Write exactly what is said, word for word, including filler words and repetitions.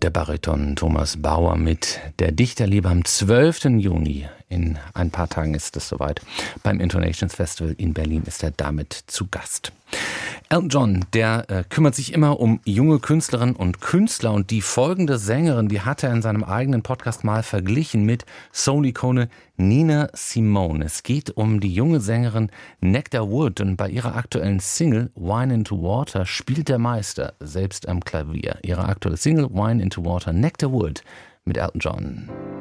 der Bariton Thomas Bauer mit Der Dichterliebe am zwölften Juni. In ein paar Tagen ist es soweit. Beim Intonations Festival in Berlin ist er damit zu Gast. Elton John, der äh, kümmert sich immer um junge Künstlerinnen und Künstler, und die folgende Sängerin, die hat er in seinem eigenen Podcast mal verglichen mit Soul-Ikone Nina Simone. Es geht um die junge Sängerin Nectar Wood, und bei ihrer aktuellen Single Wine into Water spielt der Meister selbst am Klavier. Ihre aktuelle Single Wine into Water, Nectar Wood mit Elton John.